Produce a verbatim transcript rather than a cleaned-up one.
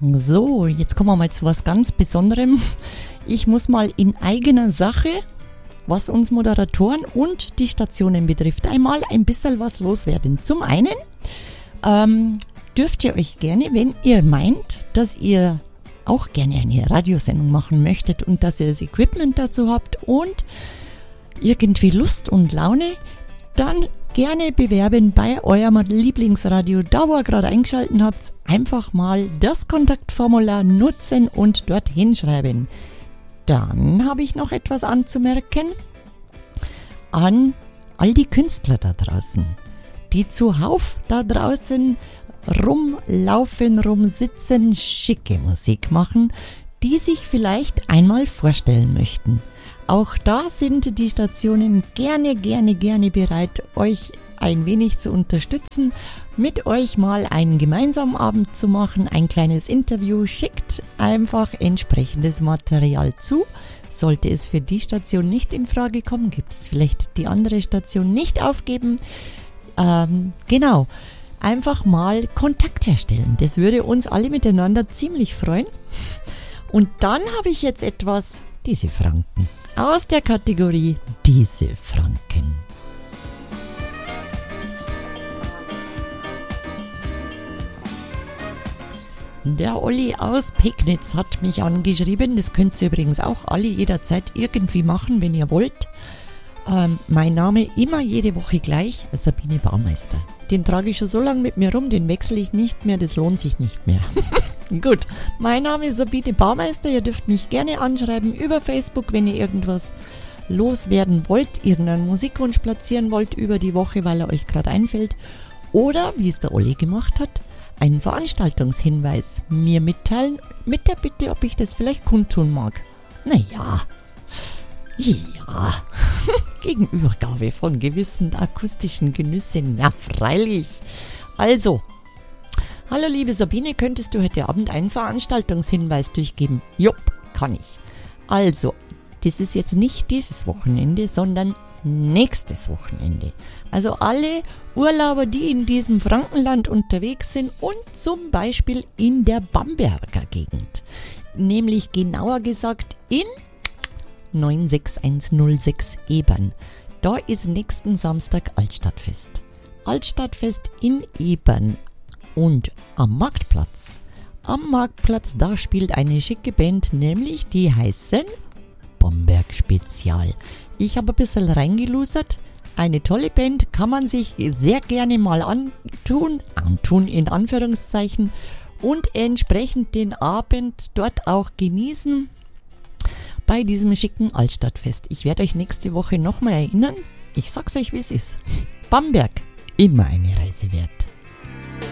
So, jetzt kommen wir mal zu was ganz Besonderem. Ich muss mal in eigener Sache, was uns Moderatoren und die Stationen betrifft, einmal ein bisschen was loswerden. Zum einen ähm, dürft ihr euch gerne, wenn ihr meint, dass ihr auch gerne eine Radiosendung machen möchtet und dass ihr das Equipment dazu habt und irgendwie Lust und Laune, dann gerne bewerben bei eurem Lieblingsradio, da wo ihr gerade eingeschaltet habt, einfach mal das Kontaktformular nutzen und dorthin schreiben. Dann habe ich noch etwas anzumerken an all die Künstler da draußen, die zuhauf da draußen rumlaufen, rumsitzen, schicke Musik machen, die sich vielleicht einmal vorstellen möchten. Auch da sind die Stationen gerne, gerne, gerne bereit, euch ein wenig zu unterstützen, mit euch mal einen gemeinsamen Abend zu machen, ein kleines Interview. Schickt einfach entsprechendes Material zu. Sollte es für die Station nicht in Frage kommen, gibt es vielleicht die andere Station nicht aufgeben. Ähm, genau, einfach mal Kontakt herstellen. Das würde uns alle miteinander ziemlich freuen. Und dann habe ich jetzt etwas, diese Franken. Aus der Kategorie Diese Franken. Der Olli aus Pegnitz hat mich angeschrieben. Das könnt ihr übrigens auch alle jederzeit irgendwie machen, wenn ihr wollt. Ähm, mein Name immer jede Woche gleich, Sabine Baumeister. Den trage ich schon so lange mit mir rum, den wechsle ich nicht mehr, das lohnt sich nicht mehr. Gut, mein Name ist Sabine Baumeister, ihr dürft mich gerne anschreiben über Facebook, wenn ihr irgendwas loswerden wollt, irgendeinen Musikwunsch platzieren wollt über die Woche, weil er euch gerade einfällt. Oder, wie es der Olli gemacht hat, einen Veranstaltungshinweis mir mitteilen, mit der Bitte, ob ich das vielleicht kundtun mag. Naja, ja, gegen Übergabe von gewissen akustischen Genüssen, na freilich. Also, hallo liebe Sabine, könntest du heute Abend einen Veranstaltungshinweis durchgeben? Jupp, kann ich. Also, das ist jetzt nicht dieses Wochenende, sondern nächstes Wochenende. Also alle Urlauber, die in diesem Frankenland unterwegs sind und zum Beispiel in der Bamberger Gegend. Nämlich genauer gesagt in neun sechs eins null sechs Ebern. Da ist nächsten Samstag Altstadtfest. Altstadtfest in Ebern. Und am Marktplatz, am Marktplatz, da spielt eine schicke Band, nämlich die heißen Bamberg Spezial. Ich habe ein bisschen reingelusert. Eine tolle Band, kann man sich sehr gerne mal antun, antun in Anführungszeichen, und entsprechend den Abend dort auch genießen bei diesem schicken Altstadtfest. Ich werde euch nächste Woche nochmal erinnern. Ich sag's euch, wie es ist. Bamberg, immer eine Reise wert.